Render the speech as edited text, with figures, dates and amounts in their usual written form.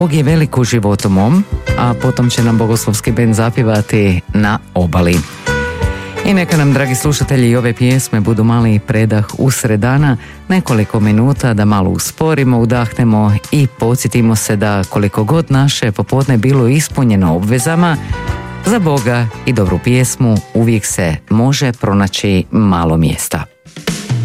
Bog je velik u životu mom, a potom će nam bogoslovski bend zapivati Na obali. I neka nam, dragi slušatelji, i ove pjesme budu mali predah usred dana, nekoliko minuta da malo usporimo, udahnemo i podsjetimo se da koliko god naše popodne bilo ispunjeno obvezama, za Boga i dobru pjesmu uvijek se može pronaći malo mjesta.